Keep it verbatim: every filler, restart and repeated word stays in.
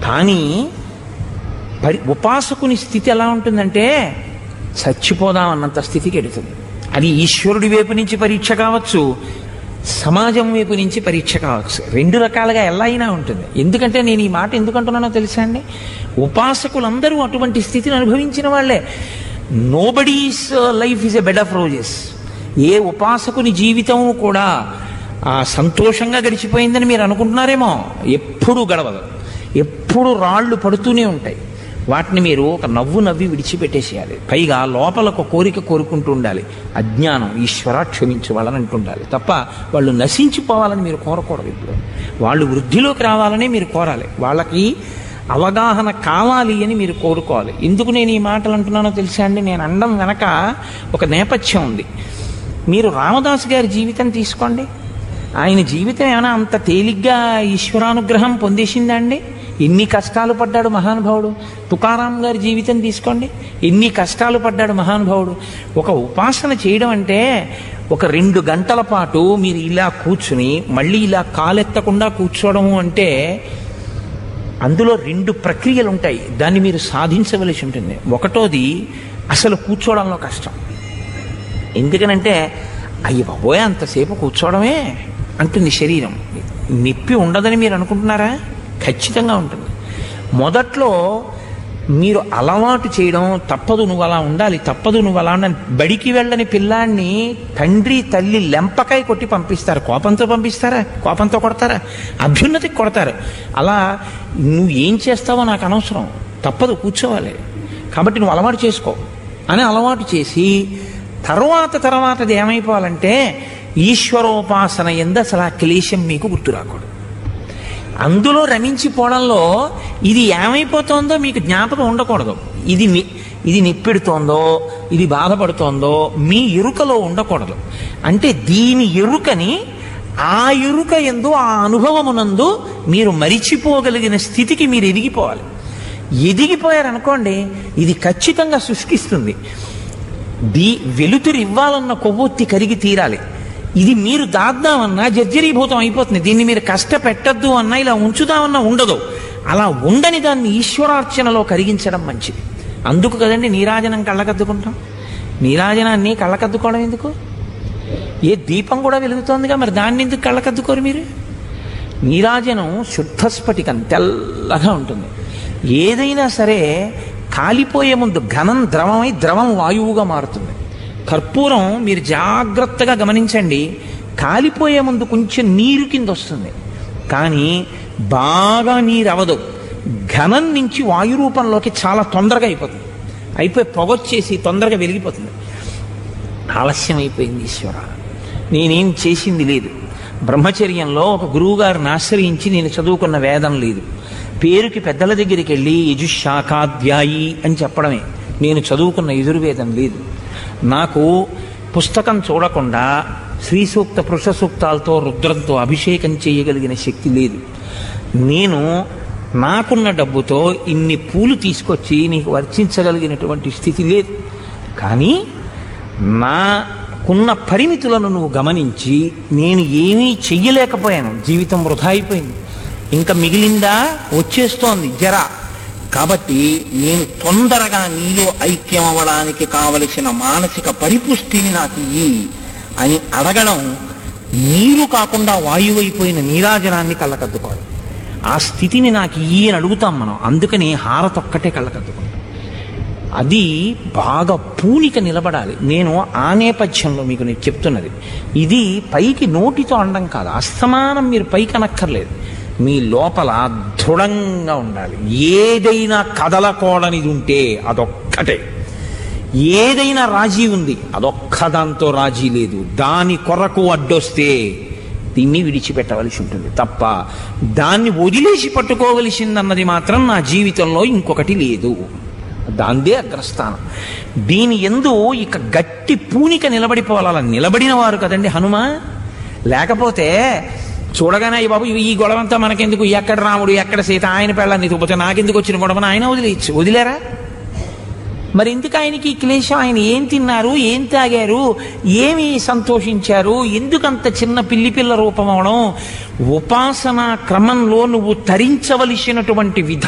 కానీ పరి ఉపాసకుని స్థితి ఎలా ఉంటుందంటే చచ్చిపోదామన్నంత స్థితికి ఎడుతుంది. అది ఈశ్వరుడి వైపు నుంచి పరీక్ష కావచ్చు, సమాజం వైపు నుంచి పరీక్ష కావచ్చు, రెండు రకాలుగా ఎలా అయినా ఉంటుంది. ఎందుకంటే నేను ఈ మాట ఎందుకంటున్నానో తెలుసా అండి, ఉపాసకులందరూ అటువంటి స్థితిని అనుభవించిన వాళ్ళే. Nobody's life is a bed of roses. ఏ ఉపాసకుని జీవితం కూడా ఆ సంతోషంగా గడిచిపోయిందని మీరు అనుకుంటున్నారేమో, ఎప్పుడూ గడవదు. ఎప్పుడు రాళ్ళు పడుతూనే ఉంటాయి. వాటిని మీరు ఒక నవ్వు నవ్వి విడిచిపెట్టేసేయాలి. పైగా లోపల ఒక కోరిక కోరుకుంటూ ఉండాలి, అజ్ఞానం ఈశ్వర క్షమించు వాళ్ళని అంటుండాలి తప్ప వాళ్ళు నశించిపోవాలని మీరు కోరకూడదు. ఇప్పుడు వాళ్ళు వృద్ధిలోకి రావాలని మీరు కోరాలి, వాళ్ళకి అవగాహన కావాలి అని మీరు కోరుకోవాలి. ఎందుకు నేను ఈ మాటలు అంటున్నానో తెలుసా అండి, నేను అనడం వెనక ఒక నేపథ్యం ఉంది. మీరు రామదాసు గారి జీవితం తీసుకోండి. ఆయన జీవితం ఏమైనా అంత తేలిగ్గా ఈశ్వరానుగ్రహం పొందేసిందా అండి? ఎన్ని కష్టాలు పడ్డాడు మహానుభావుడు. తుకారాం గారి జీవితం తీసుకోండి, ఎన్ని కష్టాలు పడ్డాడు మహానుభావుడు. ఒక ఉపాసన చేయడం అంటే ఒక రెండు గంటల పాటు మీరు ఇలా కూర్చుని మళ్ళీ ఇలా కాలెత్తకుండా కూర్చోవడము అంటే అందులో రెండు ప్రక్రియలు ఉంటాయి, దాన్ని మీరు సాధించవలసి ఉంటుంది. ఒకటోది అసలు కూర్చోవడంలో కష్టం. ఎందుకనంటే అయ్యి బాబోయ్ అంతసేపు కూర్చోవడమే అంటుంది శరీరం. నొప్పి ఉండదని మీరు అనుకుంటున్నారా? ఖచ్చితంగా ఉంటుంది. మొదట్లో మీరు అలవాటు చేయడం, తప్పదు నువ్వు అలా ఉండాలి, తప్పదు నువ్వు అలా ఉండాలి. బడికి వెళ్ళని పిల్లాన్ని తండ్రి తల్లి లెంపకాయ కొట్టి పంపిస్తారు. కోపంతో పంపిస్తారా? కోపంతో కొడతారా? అభ్యున్నతికి కొడతారు. అలా నువ్వు ఏం చేస్తావో నాకు అనవసరం, తప్పదు కూర్చోవాలి, కాబట్టి నువ్వు అలవాటు చేసుకో అని అలవాటు చేసి తర్వాత తర్వాతది ఏమైపోవాలంటే ఈశ్వరోపాసన ఎందు అసలు ఆ క్లేశం మీకు గుర్తు రాకూడదు. అందులో రమించిపోవడంలో ఇది ఏమైపోతుందో మీకు జ్ఞాపకం ఉండకూడదు. ఇది ఇది నిప్పెడుతోందో, ఇది బాధపడుతోందో మీ ఎరుకలో ఉండకూడదు. అంటే దీని ఎరుకని ఆ ఎరుక ఎందు, ఆ అనుభవమునందు మీరు మరిచిపోగలిగిన స్థితికి మీరు ఎదిగిపోవాలి. ఎదిగిపోయారనుకోండి, ఇది ఖచ్చితంగా శుష్కిస్తుంది. దీ వెలుతురు ఇవ్వాలన్న కొవ్వొత్తి కరిగి తీరాలి. ఇది మీరు దాద్దామన్నా జర్జరీభూతం అయిపోతుంది. దీన్ని మీరు కష్టపెట్టద్దు అన్నా, ఇలా ఉంచుదామన్నా ఉండదు. అలా ఉండని దాన్ని ఈశ్వరార్చనలో కరిగించడం మంచిది. అందుకు కదండి నీరాజనం కళ్ళకద్దుకుంటాం. నీరాజనాన్ని కళ్ళకద్దుకోవడం ఎందుకు? ఏ దీపం కూడా వెలుగుతోందిగా, మరి దాన్ని ఎందుకు కళ్ళకద్దుకోరు మీరు? నీరాజనం శుద్ధ స్ఫటికం, తెల్లగా ఉంటుంది. ఏదైనా సరే కాలిపోయే ముందు ఘనం ద్రవమై ద్రవం వాయువుగా మారుతుంది. కర్పూరం మీరు జాగ్రత్తగా గమనించండి, కాలిపోయే ముందు కొంచెం నీరు కింద వస్తుంది, కానీ బాగా నీరు అవదు. ఘనం నుంచి వాయు రూపంలోకి చాలా తొందరగా అయిపోతుంది. అయిపోయి పొగొచ్చేసి తొందరగా వెలిగిపోతుంది. ఆలస్యం అయిపోయింది ఈశ్వర, నేనేం చేసింది లేదు. బ్రహ్మచర్యంలో ఒక గురువుగారిని ఆశ్రయించి నేను చదువుకున్న వేదం లేదు. పేరుకి పెద్దల దగ్గరికి వెళ్ళి యజుశాఖాధ్యాయి అని చెప్పడమే. నేను చదువుకున్న యజుర్వేదం లేదు. నాకు పుస్తకం చూడకుండా శ్రీ సూక్త పురుష సూక్తాలతో రుద్రంతో అభిషేకం చేయగలిగిన శక్తి లేదు. నేను నాకున్న డబ్బుతో ఇన్ని పూలు తీసుకొచ్చి నీకు వర్చించగలిగినటువంటి స్థితి లేదు. కానీ నాకున్న పరిమితులను నువ్వు గమనించి నేను ఏమీ చెయ్యలేకపోయాను. జీవితం వృధా అయిపోయింది. ఇంకా మిగిలిందా? వచ్చేస్తోంది జర. కాబట్టి నేను తొందరగా నీలో ఐక్యం అవ్వడానికి కావలసిన మానసిక పరిపుష్టిని నాకు ఇయ్యి అని అడగడం నీరు కాకుండా వాయువైపోయిన నీరాజనాన్ని కళ్ళకద్దుకోవాలి. ఆ స్థితిని నాకు ఇయ్యి అని అడుగుతాం మనం. అందుకని హారతొక్కటే కళ్ళకద్దుకుంటాం. అది బాగా పూనిక నిలబడాలి. నేను ఆ నేపథ్యంలో మీకు నేను చెప్తున్నది. ఇది పైకి నోటితో అనడం కాదు, అస్తమానం మీరు పైకి అనక్కర్లేదు. మీ లోపల దృఢంగా ఉండాలి. ఏదైనా కదలకూడనిది ఉంటే అదొక్కటే. ఏదైనా రాజీ ఉంది, అదొక్క దాంతో రాజీ లేదు. దాని కొరకు అడ్డొస్తే దీన్ని విడిచిపెట్టవలసి ఉంటుంది తప్ప దాన్ని వదిలేసి పట్టుకోవలసిందన్నది మాత్రం నా జీవితంలో ఇంకొకటి లేదు. దాందే అగ్రస్థానం. దీని యందు ఇక గట్టి పూనిక నిలబడిపోవాల. నిలబడిన వారు కదండి హనుమ. లేకపోతే చూడగానే బాబు ఈ గొడవంతా మనకెందుకు, ఎక్కడ రాముడు ఎక్కడ సీత, ఆయన పెళ్ళాన్ని తూపోతే నాకెందుకు వచ్చిన గొడవను ఆయన వదిలేయచ్చు. వదిలేరా? మరి ఎందుకు ఆయనకి ఈ క్లేశం? ఆయన ఏం తిన్నారు, ఏం తాగారు, ఏమి సంతోషించారు, ఎందుకంత చిన్న పిల్లి పిల్ల రూపం అవడం? ఉపాసనా క్రమంలో నువ్వు తరించవలసినటువంటి విధానం